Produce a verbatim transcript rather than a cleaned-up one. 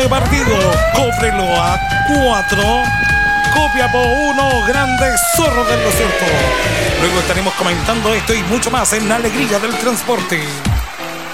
de partido. Cobreloa cuatro, Copiapó uno, Grandes Zorros del Desierto. Luego estaremos comentando esto y mucho más en La Alegría del Transporte.